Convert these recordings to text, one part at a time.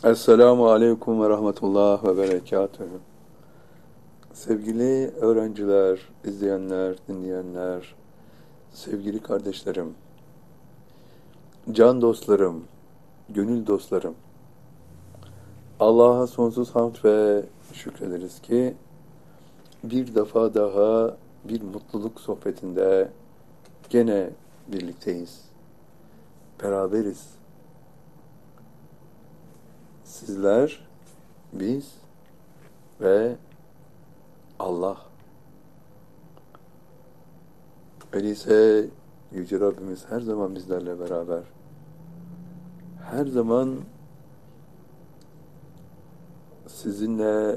Esselamu Aleyküm ve Rahmetullah ve Berekatühü. Sevgili öğrenciler, izleyenler, dinleyenler, sevgili kardeşlerim, can dostlarım, gönül dostlarım, Allah'a sonsuz hamd ve şükrederiz ki bir defa daha bir mutluluk sohbetinde gene birlikteyiz, beraberiz. Sizler, biz ve Allah. Öyleyse Yüce Rabbimiz her zaman bizlerle beraber. Her zaman sizinle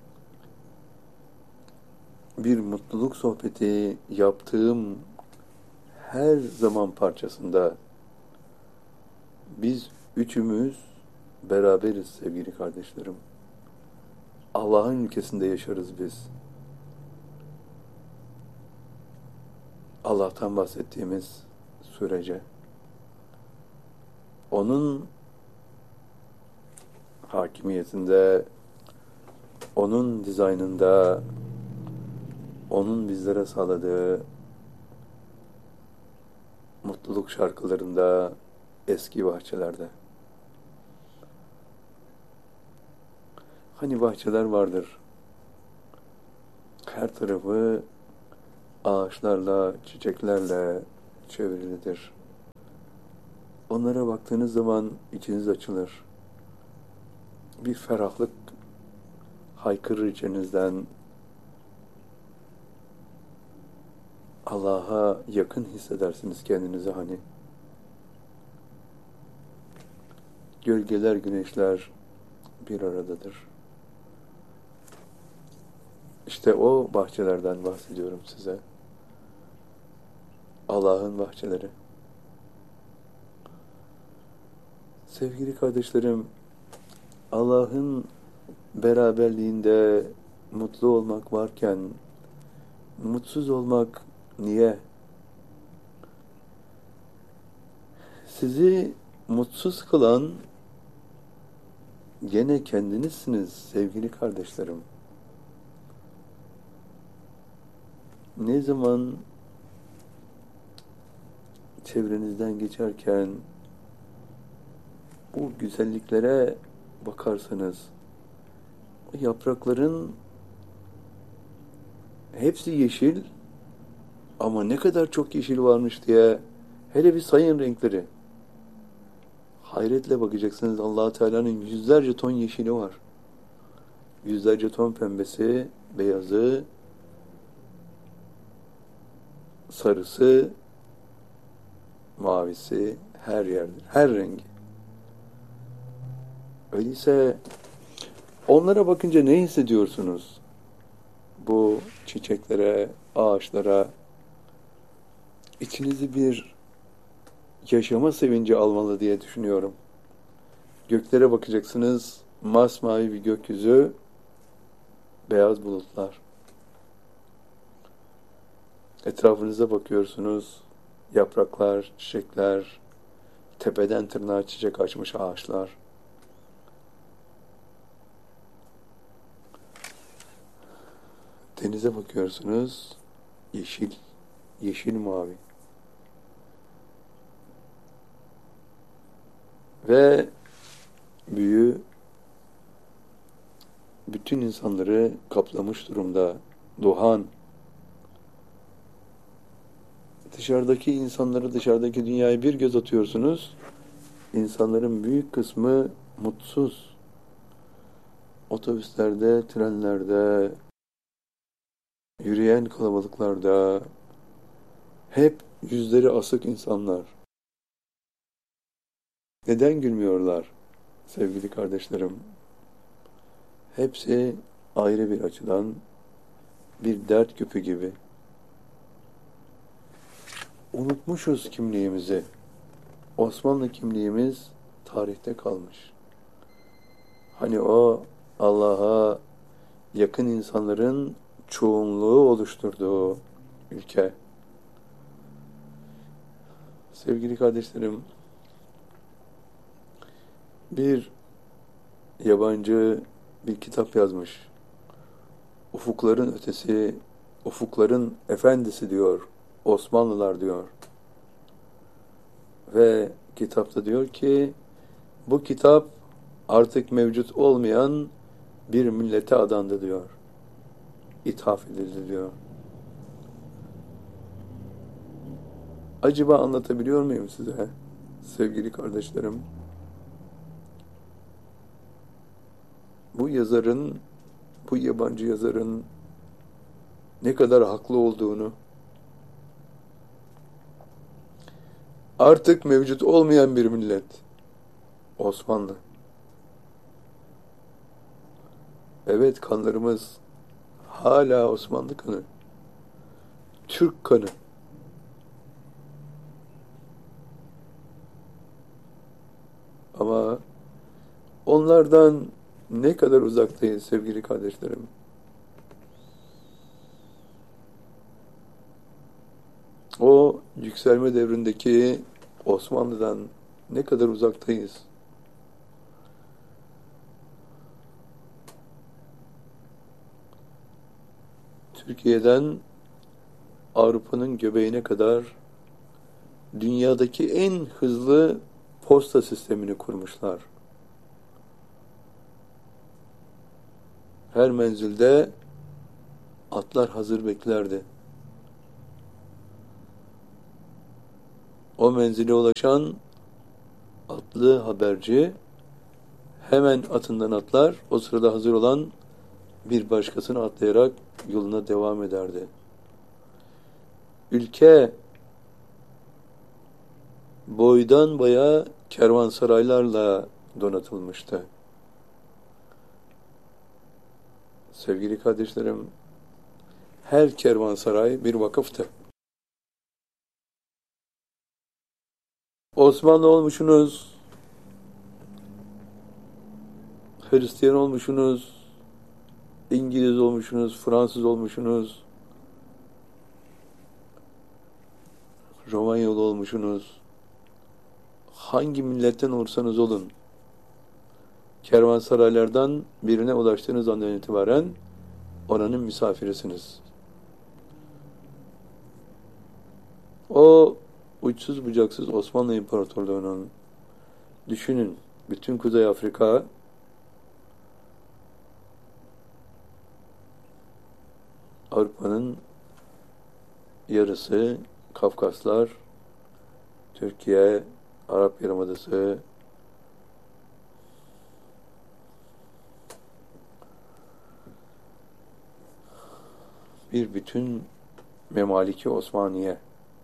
bir mutluluk sohbeti yaptığım her zaman parçasında biz üçümüz beraberiz sevgili kardeşlerim. Allah'ın ülkesinde yaşarız biz. Allah'tan bahsettiğimiz sürece. Onun hakimiyetinde, onun dizaynında, onun bizlere sağladığı mutluluk şarkılarında, eski bahçelerde. Hani bahçeler vardır. Her tarafı ağaçlarla, çiçeklerle çevrilidir. Onlara baktığınız zaman içiniz açılır. Bir ferahlık haykırır içinizden. Allah'a yakın hissedersiniz kendinizi hani. Gölgeler, güneşler bir aradadır. İşte o bahçelerden bahsediyorum size. Allah'ın bahçeleri. Sevgili kardeşlerim, Allah'ın beraberliğinde mutlu olmak varken mutsuz olmak niye? Sizi mutsuz kılan gene kendinizsiniz sevgili kardeşlerim. Ne zaman çevrenizden geçerken bu güzelliklere bakarsanız, o yaprakların hepsi yeşil ama ne kadar çok yeşil varmış diye hele bir sayın renkleri. Hayretle bakacaksınız, Allah Teala'nın yüzlerce ton yeşili var. Yüzlerce ton pembesi, beyazı, sarısı, mavisi her yerde, her rengi. Öyleyse onlara bakınca ne hissediyorsunuz? Bu çiçeklere, ağaçlara içinizi bir yaşama sevinci almalı diye düşünüyorum. Göklere bakacaksınız, masmavi bir gökyüzü, beyaz bulutlar. Etrafınıza bakıyorsunuz, yapraklar, çiçekler, tepeden tırnağa çiçek açmış ağaçlar. Denize bakıyorsunuz, yeşil, yeşil mavi. Ve büyü bütün insanları kaplamış durumda. Duhan. Dışarıdaki insanları, dışarıdaki dünyaya bir göz atıyorsunuz. İnsanların büyük kısmı mutsuz. Otobüslerde, trenlerde, yürüyen kalabalıklarda hep yüzleri asık insanlar. Neden gülmüyorlar sevgili kardeşlerim? Hepsi ayrı bir açıdan bir dert küpü gibi. Unutmuşuz kimliğimizi. Osmanlı kimliğimiz tarihte kalmış. Hani o Allah'a yakın insanların çoğunluğu oluşturduğu ülke. Sevgili kardeşlerim, bir yabancı bir kitap yazmış. Ufukların ötesi, ufukların efendisi diyor. Osmanlılar diyor. Ve kitapta diyor ki bu kitap artık mevcut olmayan bir millete adandı diyor. İthaf edildi diyor. Acaba anlatabiliyor muyum size sevgili kardeşlerim? Bu yazarın, bu yabancı yazarın ne kadar haklı olduğunu, artık mevcut olmayan bir millet, Osmanlı. Evet, kanlarımız hala Osmanlı kanı, Türk kanı. Ama onlardan ne kadar uzaktayız sevgili kardeşlerim. O yükselme devrindeki Osmanlı'dan ne kadar uzaktayız. Türkiye'den Avrupa'nın göbeğine kadar dünyadaki en hızlı posta sistemini kurmuşlar. Her menzilde atlar hazır beklerdi. O menzile ulaşan atlı haberci hemen atından atlar, o sırada hazır olan bir başkasını atlayarak yoluna devam ederdi. Ülke boydan boya kervansaraylarla donatılmıştı. Sevgili kardeşlerim, her kervansaray bir vakıftı. Osmanlı olmuşsunuz, Hristiyan olmuşsunuz, İngiliz olmuşsunuz, Fransız olmuşsunuz, Romanyalı olmuşsunuz. Hangi milletten olursanız olun, kervansaraylardan birine ulaştığınız andan itibaren oranın misafirisiniz. O uçsuz bucaksız Osmanlı İmparatorluğu'nun, düşünün, bütün Kuzey Afrika, Avrupa'nın yarısı, Kafkaslar, Türkiye, Arap Yarımadası, bir bütün Memaliki Osmaniye.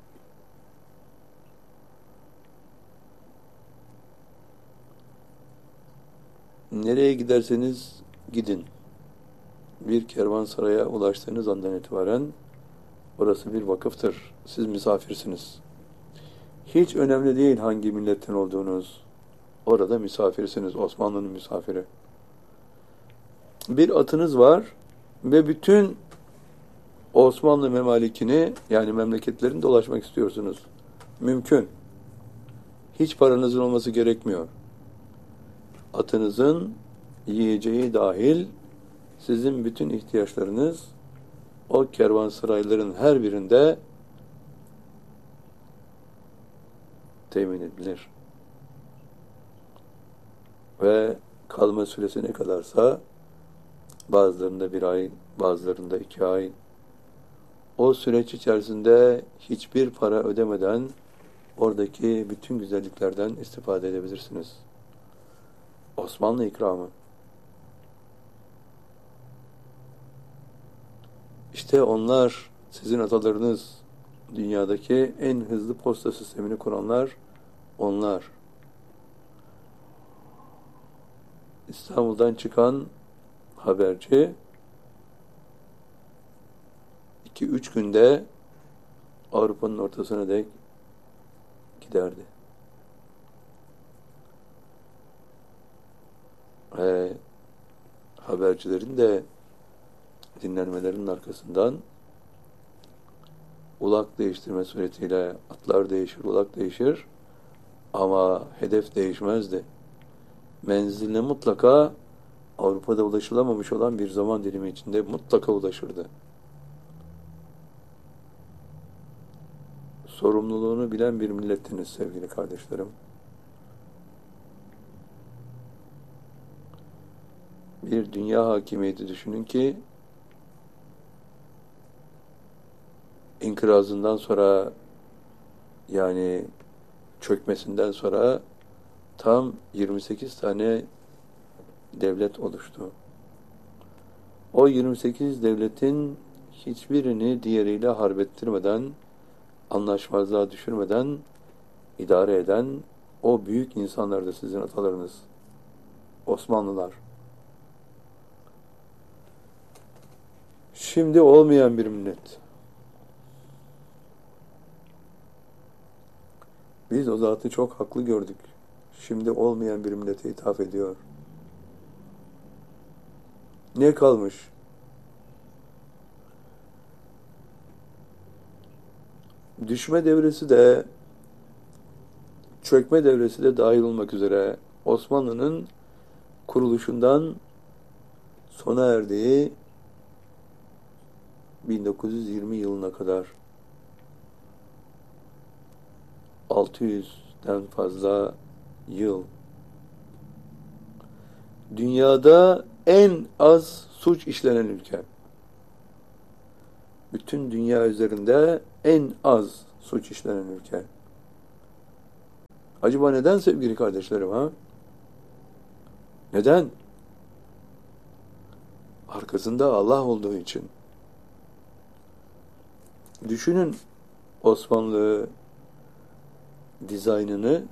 Nereye giderseniz gidin. Bir kervansaraya ulaştığınız andan itibaren orası bir vakıftır. Siz misafirsiniz. Hiç önemli değil hangi milletten olduğunuz. Orada misafirsiniz. Osmanlı'nın misafiri. Bir atınız var ve bütün Osmanlı memalikini, yani memleketlerini dolaşmak istiyorsunuz. Mümkün. Hiç paranızın olması gerekmiyor. Atınızın yiyeceği dahil sizin bütün ihtiyaçlarınız o kervansarayların her birinde temin edilir. Ve kalma süresi ne kadarsa, bazılarında 1 ay, bazılarında 2 ay, o süreç içerisinde hiçbir para ödemeden oradaki bütün güzelliklerden istifade edebilirsiniz. Osmanlı ikramı. İşte onlar, sizin atalarınız, dünyadaki en hızlı posta sistemini kuranlar onlar. İstanbul'dan çıkan haberci 2-3 günde Avrupa'nın ortasına dek giderdi. Habercilerin de dinlenmelerinin arkasından ulak değiştirme suretiyle atlar değişir, ulak değişir ama hedef değişmezdi. Menziline mutlaka Avrupa'da ulaşılamamış olan bir zaman dilimi içinde mutlaka ulaşırdı. Sorumluluğunu bilen bir millettiniz sevgili kardeşlerim. Bir dünya hakimiyeti düşünün ki inkılabından sonra, yani çökmesinden sonra tam 28 tane devlet oluştu. O 28 devletin hiçbirini diğeriyle harbettirmeden, anlaşmazlığa düşürmeden idare eden o büyük insanlar da sizin atalarınız, Osmanlılar. Şimdi olmayan bir millet. Biz o zatı çok haklı gördük. Şimdi olmayan bir millete ithaf ediyor. Ne kalmış? Düşme devresi de, çökme devresi de dahil olmak üzere Osmanlı'nın kuruluşundan sona erdiği 1920 yılına kadar 600'den fazla yıl. Dünyada en az suç işlenen ülke. Bütün dünya üzerinde en az suç işlenen ülke. Acaba neden sevgili kardeşlerim ha? Neden? Arkasında Allah olduğu için. Düşünün Osmanlı dizaynını.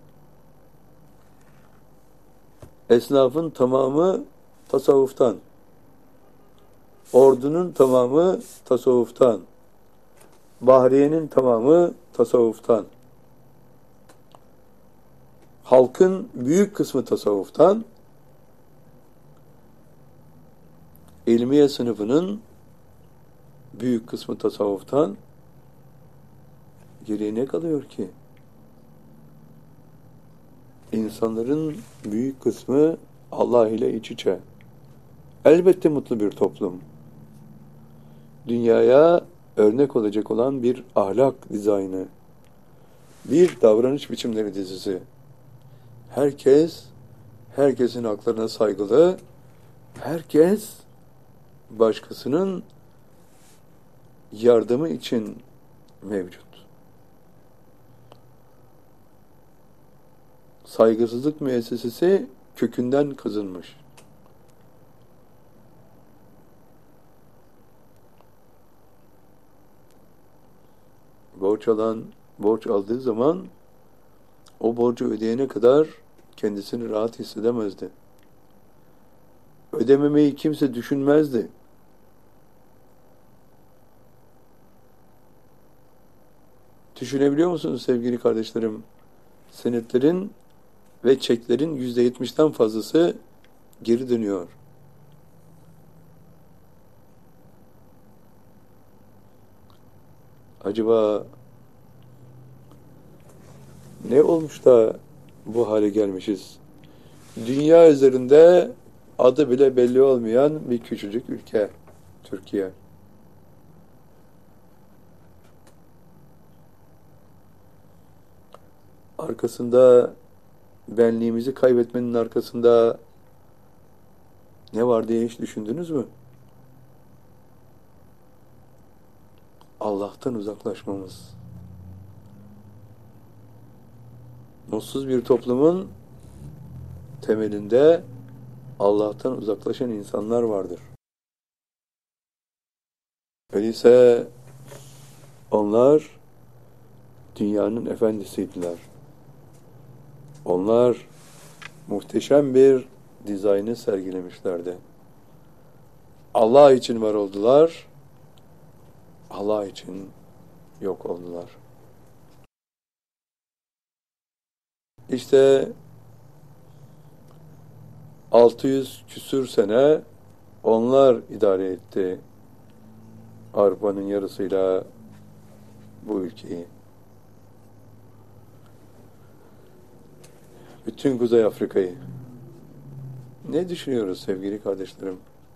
Esnafın tamamı tasavvuftan. Ordunun tamamı tasavvuftan. Bahriyenin tamamı tasavvuftan. Halkın büyük kısmı tasavvuftan. İlmiye sınıfının büyük kısmı tasavvuftan. Geriye ne kalıyor ki? İnsanların büyük kısmı Allah ile iç içe. Elbette mutlu bir toplum. Dünyaya örnek olacak olan bir ahlak dizaynı. Bir davranış biçimleri dizisi. Herkesin haklarına saygılı. Herkes başkasının yardımı için mevcut. Saygısızlık müessesesi kökünden kazınmış. Borç aldığı zaman o borcu ödeyene kadar kendisini rahat hissedemezdi. Ödememeyi kimse düşünmezdi. Düşünebiliyor musunuz sevgili kardeşlerim? Senetlerin ve çeklerin %70'den fazlası geri dönüyor. Acaba ne olmuş da bu hale gelmişiz? Dünya üzerinde adı bile belli olmayan bir küçücük ülke, Türkiye. Arkasında, benliğimizi kaybetmenin arkasında ne var diye hiç düşündünüz mü? Allah'tan uzaklaşmamız. Mutsuz bir toplumun temelinde Allah'tan uzaklaşan insanlar vardır. Öyleyse onlar dünyanın efendisiydiler. Onlar muhteşem bir dizaynı sergilemişlerdi. Allah için var oldular, Allah için yok oldular. İşte 600 küsür sene onlar idare etti Avrupa'nın yarısıyla bu ülkeyi. Bütün Kuzey Afrika'yı. Ne düşünüyoruz sevgili kardeşlerim?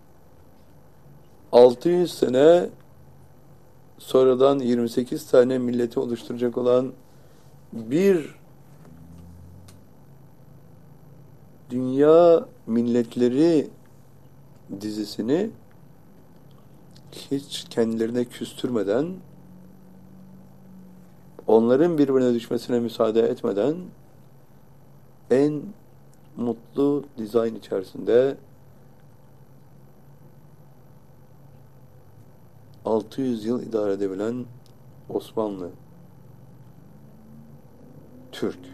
600 sene sonradan 28 tane milleti oluşturacak olan bir dünya milletleri dizisini hiç kendilerine küstürmeden, onların birbirine düşmesine müsaade etmeden en mutlu dizayn içerisinde 600 yıl idare edebilen Osmanlı, Türk.